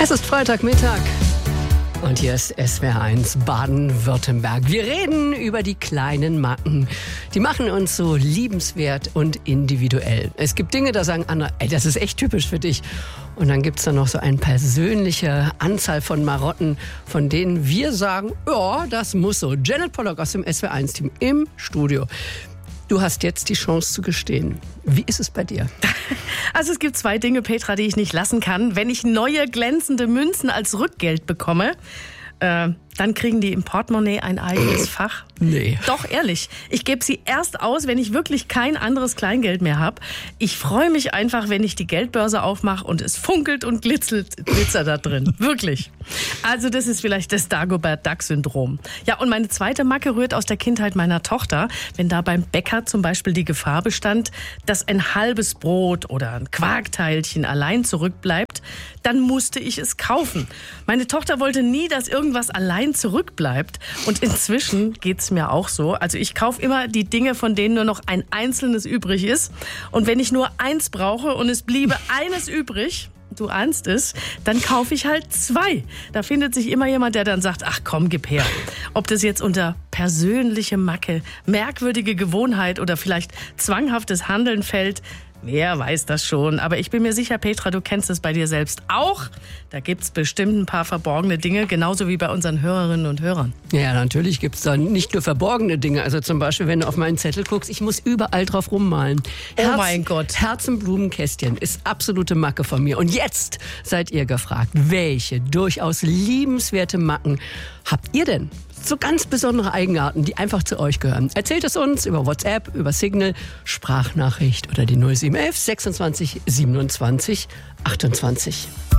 Es ist Freitagmittag und hier ist SWR1 Baden-Württemberg. Wir reden über die kleinen Macken. Die machen uns so liebenswert und individuell. Es gibt Dinge, da sagen andere, ey, das ist echt typisch für dich. Und dann gibt es da noch so eine persönliche Anzahl von Marotten, von denen wir sagen, ja, das muss so. Janet Pollock aus dem SWR1-Team im Studio. Du hast jetzt die Chance zu gestehen. Wie ist es bei dir? Also es gibt zwei Dinge, Petra, die ich nicht lassen kann. Wenn ich neue glänzende Münzen als Rückgeld bekomme, dann kriegen die im Portemonnaie ein eigenes Fach. Nee. Doch, ehrlich. Ich gebe sie erst aus, wenn ich wirklich kein anderes Kleingeld mehr habe. Ich freue mich einfach, wenn ich die Geldbörse aufmache und es funkelt und glitzert da drin. Wirklich. Also das ist vielleicht das Dagobert-Duck-Syndrom. Ja, und meine zweite Macke rührt aus der Kindheit meiner Tochter. Wenn da beim Bäcker zum Beispiel die Gefahr bestand, dass ein halbes Brot oder ein Quarkteilchen allein zurückbleibt, dann musste ich es kaufen. Meine Tochter wollte nie, dass irgendwas allein zurückbleibt. Und inzwischen geht's mir auch so. Also ich kaufe immer die Dinge, von denen nur noch ein einzelnes übrig ist. Und wenn ich nur eins brauche und es bliebe eines übrig, du ahnst es, dann kaufe ich halt zwei. Da findet sich immer jemand, der dann sagt, ach komm, gib her. Ob das jetzt unter persönliche Macke, merkwürdige Gewohnheit oder vielleicht zwanghaftes Handeln fällt, wer weiß das schon. Aber ich bin mir sicher, Petra, du kennst es bei dir selbst auch. Da gibt's bestimmt ein paar verborgene Dinge, genauso wie bei unseren Hörerinnen und Hörern. Ja, natürlich gibt's da nicht nur verborgene Dinge. Also zum Beispiel, wenn du auf meinen Zettel guckst, ich muss überall drauf rummalen. Oh mein Gott. Herzenblumenkästchen ist absolute Macke von mir. Und jetzt seid ihr gefragt, welche durchaus liebenswerte Macken habt ihr denn? So ganz besondere Eigenarten, die einfach zu euch gehören. Erzählt es uns über WhatsApp, über Signal, Sprachnachricht oder die 0711 26 27 28.